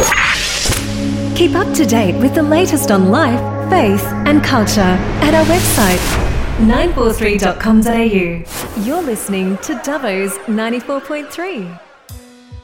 Keep up to date with the latest on life, faith and culture at our website 943.com.au. You're listening to Dubbo's 94.3.